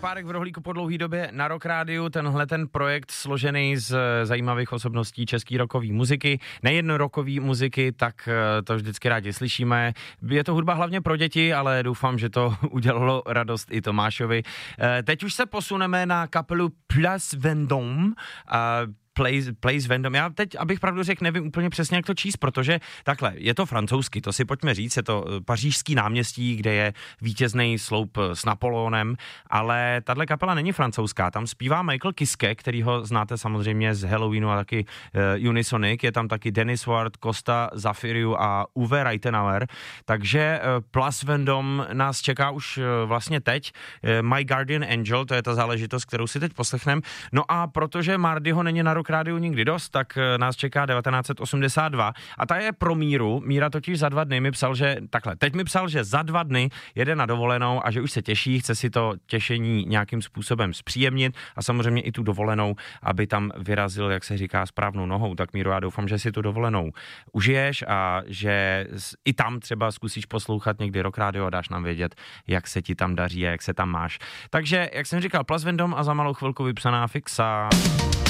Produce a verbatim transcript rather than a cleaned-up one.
Špárek v rohlíku po dlouhý době na Rock Rádiu, tenhle ten projekt složený z zajímavých osobností české rockové muziky, nejen rockové muziky, tak to vždycky rádi slyšíme. Je to hudba hlavně pro děti, ale doufám, že to udělalo radost i Tomášovi. Teď už se posuneme na kapelu Place Vendôme. Place, Place Vendôme. Já teď, abych pravdu řekl, nevím úplně přesně, jak to číst, protože takhle, je to francouzsky, to si pojďme říct, je to pařížský náměstí, kde je vítězný sloup s Napoleonem, ale tahle kapela není francouzská, tam zpívá Michael Kiske, kterýho znáte samozřejmě z Halloweenu a taky uh, Unisonic, je tam taky Dennis Ward, Costa Zafiriu a Uwe Reitenauer, takže uh, Place Vendôme nás čeká už uh, vlastně teď, uh, My Guardian Angel, to je ta záležitost, kterou si teď poslechneme, no a protože Mardyho není na Rock Rádiu nikdy dost, tak nás čeká devatenáct set osmdesát dva a ta je pro Míru. Míra totiž za dva dny mi psal, že takhle, teď mi psal, že za dva dny jede na dovolenou a že už se těší, chce si to těšení nějakým způsobem zpříjemnit a samozřejmě i tu dovolenou, aby tam vyrazil, jak se říká, správnou nohou. Tak Míro, já doufám, že si tu dovolenou užiješ a že i tam třeba zkusíš poslouchat někdy Rock Rádio a dáš nám vědět, jak se ti tam daří a jak se tam máš. Takže, jak jsem říkal, Place Vendôme a za malou chvilku vypsaná fixa.